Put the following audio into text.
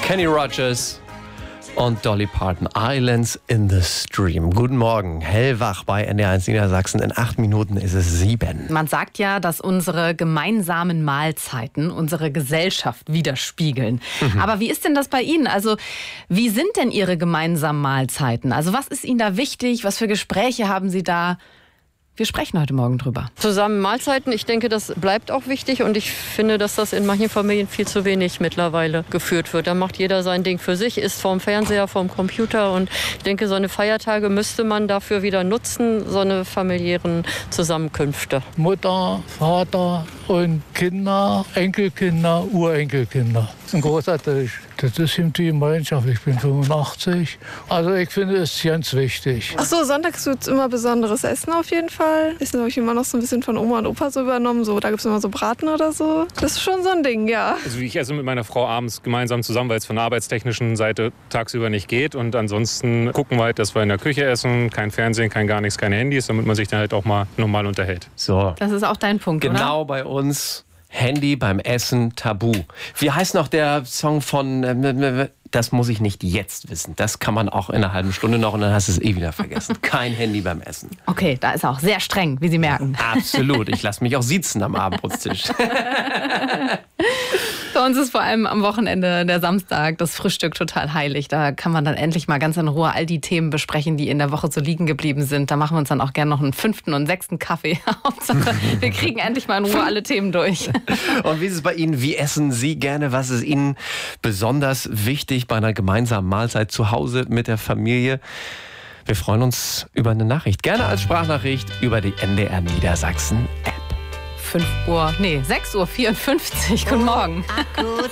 Kenny Rogers und Dolly Parton, Islands in the Stream. Guten Morgen, hellwach bei NDR1 Niedersachsen. In 8 Minuten ist es 7. Man sagt ja, dass unsere gemeinsamen Mahlzeiten unsere Gesellschaft widerspiegeln. Aber wie ist denn das bei Ihnen? Also, wie sind denn Ihre gemeinsamen Mahlzeiten? Also, was ist Ihnen da wichtig? Was für Gespräche haben Sie da? Wir sprechen heute Morgen drüber. Zusammen Mahlzeiten, ich denke, das bleibt auch wichtig und ich finde, dass das in manchen Familien viel zu wenig mittlerweile geführt wird. Da macht jeder sein Ding für sich, ist vorm Fernseher, vorm Computer und ich denke, so eine Feiertage müsste man dafür wieder nutzen, so eine familiären Zusammenkünfte. Mutter, Vater und Kinder, Enkelkinder, Urenkelkinder. Das ist ein großer Tisch. Das ist eben die Gemeinschaft. Ich bin 85. Also ich finde es ganz wichtig. Ach so, sonntags wird immer besonderes Essen auf jeden Fall. Essen habe ich immer noch so ein bisschen von Oma und Opa so übernommen. So, da gibt es immer so Braten oder so. Das ist schon so ein Ding, ja. Also ich esse mit meiner Frau abends gemeinsam zusammen, weil es von der arbeitstechnischen Seite tagsüber nicht geht. Und ansonsten gucken wir halt, dass wir in der Küche essen. Kein Fernsehen, kein gar nichts, keine Handys, damit man sich dann halt auch mal normal unterhält. So, Das ist auch dein Punkt, genau oder? bei uns. Handy beim Essen tabu. Wie heißt noch der Song von... Das muss ich nicht jetzt wissen. Das kann man auch in einer halben Stunde noch und dann hast du es eh wieder vergessen. Kein Handy beim Essen. Okay, da ist er auch sehr streng, wie Sie merken. Absolut. Ich lasse mich auch siezen am Abendbrotstisch. Bei uns ist vor allem am Wochenende der Samstag das Frühstück total heilig. Da kann man dann endlich mal ganz in Ruhe all die Themen besprechen, die in der Woche so liegen geblieben sind. Da machen wir uns dann auch gerne noch einen 5. und 6. Kaffee. Hauptsache, wir kriegen endlich mal in Ruhe alle Themen durch. Und wie ist es bei Ihnen? Wie essen Sie gerne? Was ist Ihnen besonders wichtig bei einer gemeinsamen Mahlzeit zu Hause mit der Familie? Wir freuen uns über eine Nachricht. Gerne als Sprachnachricht über die NDR Niedersachsen App. 6:54 Uhr. Guten Morgen.